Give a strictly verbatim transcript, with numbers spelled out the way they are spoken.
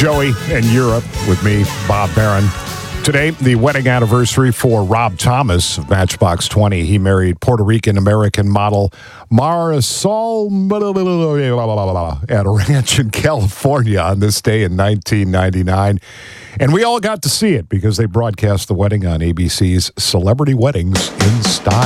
Joey in Europe with me, Bob Barron. Today, the wedding anniversary for Rob Thomas of Matchbox twenty. He married Puerto Rican-American model Marisol at a ranch in California on this day in nineteen ninety-nine. And we all got to see it because they broadcast the wedding on A B C's Celebrity Weddings in Style.